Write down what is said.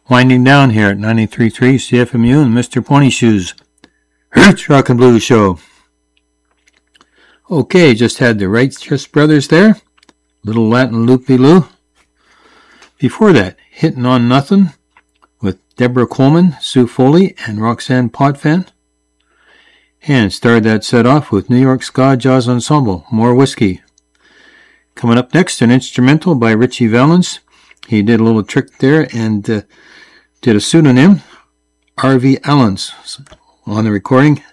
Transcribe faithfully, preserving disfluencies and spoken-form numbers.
Winding down here at ninety-three point three C F M U and Mister Pony Shoes. Roots Rock and Blues Show. Okay, just had the Righteous Brothers there. Little Latin Loopy-Loo. Before that, Hittin' on Nothing with Deborah Coleman, Sue Foley, and Roxanne Potvin. And started that set off with New York Ska Jazz Ensemble, More Whiskey. Coming up next, an instrumental by Richie Valens. He did a little trick there and uh, did a pseudonym, R V Allens, on the recording.